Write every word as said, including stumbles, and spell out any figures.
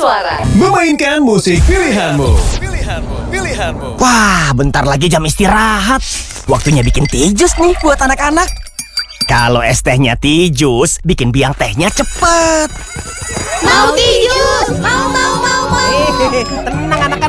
suara. Memainkan musik pilihanmu. Pilihanmu, pilihanmu. Wah, bentar lagi jam istirahat. Waktunya bikin teh jus nih buat anak-anak. Kalau es tehnya teh jus, bikin biang tehnya cepet. Mau teh jus, mau mau mau mau. Hehehe, tenang anak-anak.